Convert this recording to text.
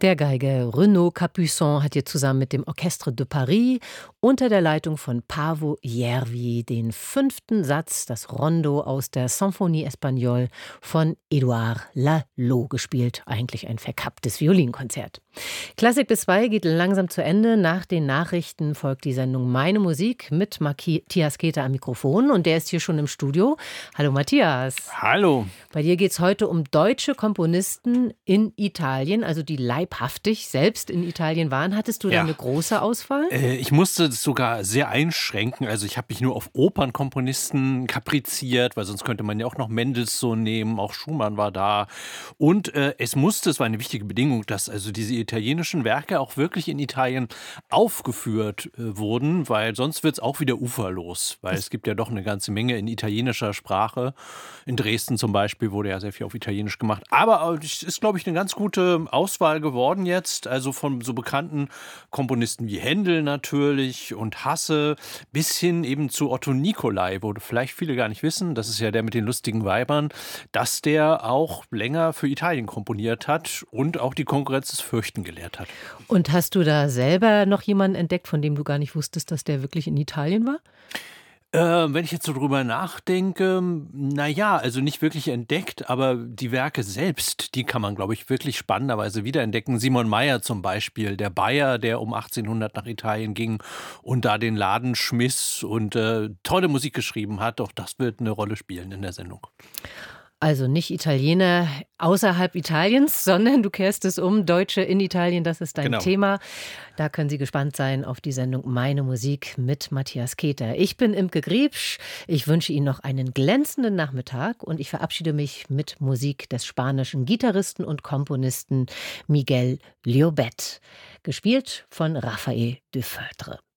Der Geiger Renaud Capuçon hat hier zusammen mit dem Orchestre de Paris unter der Leitung von Paavo Järvi den 5. Satz, das Rondo aus der Symphonie Espagnole von Édouard Laloux gespielt. Eigentlich ein verkapptes Violinkonzert. Klassik bis 2 geht langsam zu Ende. Nach den Nachrichten folgt die Sendung Meine Musik mit Matthias Keter am Mikrofon. Und der ist hier schon im Studio. Hallo Matthias. Hallo. Bei dir geht es heute um deutsche Komponisten in Italien, also die leibhaftig selbst in Italien waren. Hattest du da eine große Auswahl? Ich musste es sogar sehr einschränken. Also ich habe mich nur auf Opernkomponisten kapriziert, weil sonst könnte man ja auch noch Mendelssohn nehmen, auch Schumann war da. Und es war eine wichtige Bedingung, dass also diese italienischen Werke auch wirklich in Italien aufgeführt wurden, weil sonst wird es auch wieder uferlos, weil es gibt ja doch eine ganze Menge in italienischer Sprache. In Dresden zum Beispiel wurde ja sehr viel auf Italienisch gemacht. Aber es ist, glaube ich, eine ganz gute Auswahl geworden jetzt. Also von so bekannten Komponisten wie Händel natürlich und Hasse bis hin eben zu Otto Nicolai, wo vielleicht viele gar nicht wissen, das ist ja der mit den lustigen Weibern, dass der auch länger für Italien komponiert hat und auch die Konkurrenz des Fürchten gelehrt hat. Und hast du da selber noch jemanden entdeckt, von dem du gar nicht wusstest, dass der wirklich in Italien war? Wenn ich jetzt so drüber nachdenke, also nicht wirklich entdeckt, aber die Werke selbst, die kann man, glaube ich, wirklich spannenderweise wiederentdecken. Simon Mayr zum Beispiel, der Bayer, der um 1800 nach Italien ging und da den Laden schmiss und tolle Musik geschrieben hat. Auch das wird eine Rolle spielen in der Sendung. Also nicht Italiener außerhalb Italiens, sondern du kehrst es um, Deutsche in Italien, das ist dein Thema. Da können Sie gespannt sein auf die Sendung Meine Musik mit Matthias Keter. Ich bin Imke Griebsch, ich wünsche Ihnen noch einen glänzenden Nachmittag und ich verabschiede mich mit Musik des spanischen Gitarristen und Komponisten Miguel Llobet, gespielt von Raphael Dufeutre.